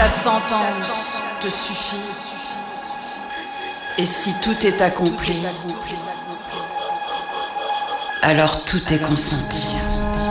ta sentence te suffit. Et si tout est accompli, alors tout est consenti.